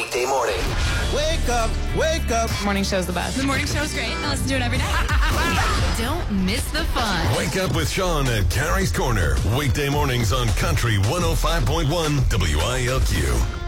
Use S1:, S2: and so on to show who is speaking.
S1: weekday morning.
S2: Wake up, wake up.
S3: Morning show's the best.
S4: The morning show's great. I listen to it every day. Don't miss the fun.
S5: Wake up with Sean at Carrie's Corner. Weekday mornings on Country 105.1 WILQ.